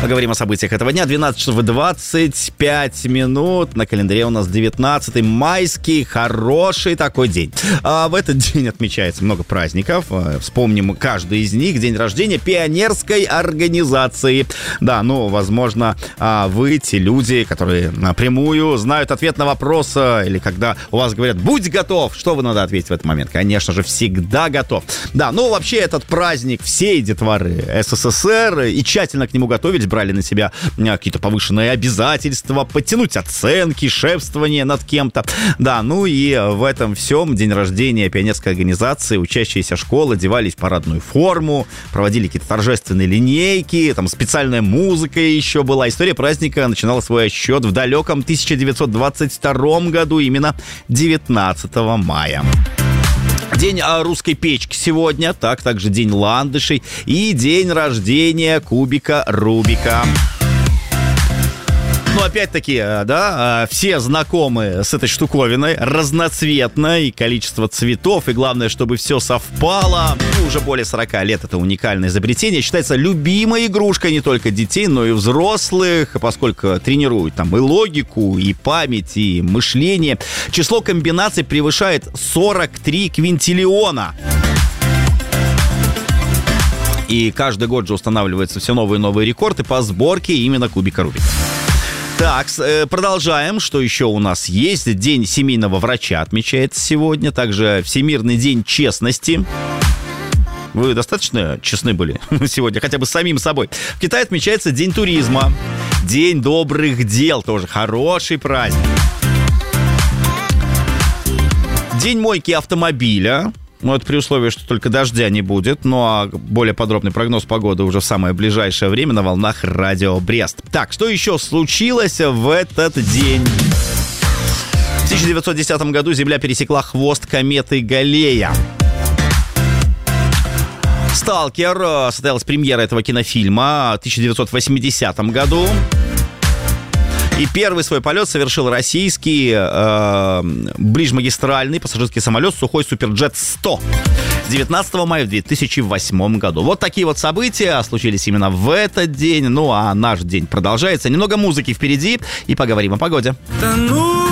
Поговорим о событиях этого дня. 12 часов 25 минут. На календаре у нас 19-й майский. Хороший такой день. В этот день отмечается много праздников. Вспомним каждый из них. День рождения пионерской организации. Да, возможно, вы те люди, которые напрямую знают ответ на вопрос, или когда у вас говорят «будь готов», что вы надо ответить в этот момент? Конечно же, всегда готов. Да, вообще этот праздник всей детворы СССР, и тщательно к нему готовились, брали на себя какие-то повышенные обязательства, подтянуть оценки, шефствование над кем-то. Да, и в этом всем день рождения пионерской организации учащиеся школы одевались в парадную форму, проводили какие-то торжественные линейки, там специальная музыка еще была. История праздника начинала свой отсчет в далеком 1922 году, именно 19 мая. День русской печки сегодня, также день ландышей и день рождения кубика Рубика. Опять-таки, все знакомы с этой штуковиной, разноцветной, количество цветов, и главное, чтобы все совпало. Уже более 40 лет это уникальное изобретение. Считается любимой игрушкой не только детей, но и взрослых, поскольку тренирует и логику, и память, и мышление. Число комбинаций превышает 43 квинтиллиона. И каждый год же устанавливаются все новые и новые рекорды по сборке именно кубика Рубика. Так, продолжаем. Что еще у нас есть? День семейного врача отмечается сегодня. Также Всемирный день честности. Вы достаточно честны были сегодня, хотя бы с самим собой. В Китае отмечается День туризма. День добрых дел. Тоже хороший праздник. День мойки автомобиля. Это при условии, что только дождя не будет. А более подробный прогноз погоды уже в самое ближайшее время на волнах Радио Брест. Так, что еще случилось в этот день? В 1910 году Земля пересекла хвост кометы Галлея. «Сталкер» состоялась премьера этого кинофильма в 1980 году. И первый свой полет совершил российский ближмагистральный пассажирский самолет «Сухой Суперджет-100» 19 мая в 2008 году. Вот такие вот события случились именно в этот день. А наш день продолжается. Немного музыки впереди и поговорим о погоде.